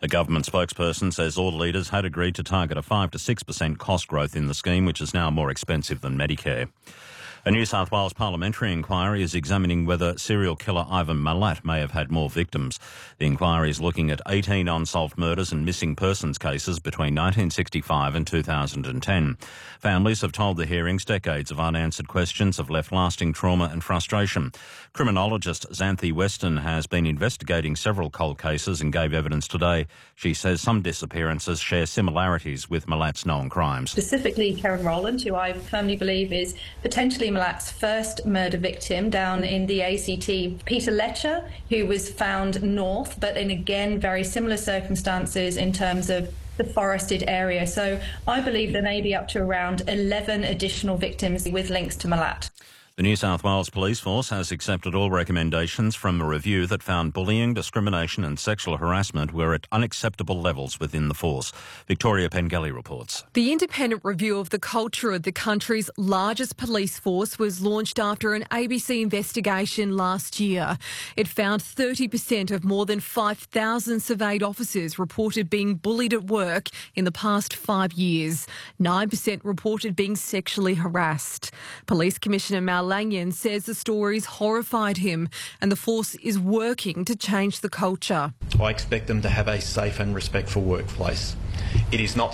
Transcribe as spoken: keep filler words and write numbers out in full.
A government spokesperson says all leaders had agreed to target a five to six percent cost growth in the scheme, which is now more expensive than Medicare. A New South Wales parliamentary inquiry is examining whether serial killer Ivan Milat may have had more victims. The inquiry is looking at eighteen unsolved murders and missing persons cases between nineteen sixty-five and two thousand ten. Families have told the hearings decades of unanswered questions have left lasting trauma and frustration. Criminologist Xanthi Weston has been investigating several cold cases and gave evidence today. She says some disappearances share similarities with Milat's known crimes. Specifically Karen Rowland, who I firmly believe is potentially Milat's first murder victim down in the A C T. Peter Letcher, who was found north, but in again very similar circumstances in terms of the forested area. So I believe there may be up to around eleven additional victims with links to Milat. The New South Wales Police Force has accepted all recommendations from a review that found bullying, discrimination and sexual harassment were at unacceptable levels within the force. Victoria Pengelly reports. The independent review of the culture of the country's largest police force was launched after an A B C investigation last year. It found thirty percent of more than five thousand surveyed officers reported being bullied at work in the past five years. nine percent reported being sexually harassed. Police Commissioner Mal Lanyon says the stories horrified him and the force is working to change the culture. I expect them to have a safe and respectful workplace. It is not